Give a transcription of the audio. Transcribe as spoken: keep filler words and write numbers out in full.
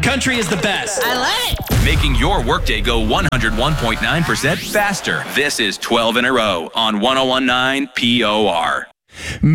Country is the best. I love it. Making your workday go one hundred one point nine percent faster. This is twelve in a row on one oh one point nine P O R.